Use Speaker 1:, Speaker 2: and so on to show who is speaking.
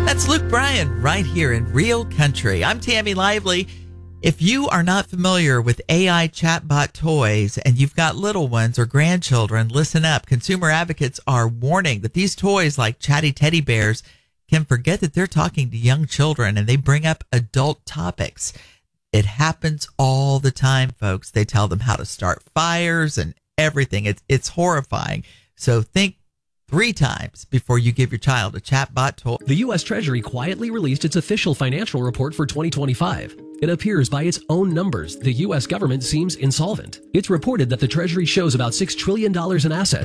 Speaker 1: That's Luke Bryan right here in Real Country. I'm Tammy Lively. If you are not familiar with AI chatbot toys and you've got little ones or grandchildren, listen up. Consumer advocates are warning that these toys like chatty teddy bears can forget that they're talking to young children and they bring up adult topics. It happens all the time, folks. They tell them how to start fires and everything. It's horrifying. So think 3 times before you give your child a chatbot toy.
Speaker 2: The U.S. Treasury quietly released its official financial report for 2025. It appears by its own numbers, the U.S. government seems insolvent. It's reported that the Treasury shows about $6 trillion in assets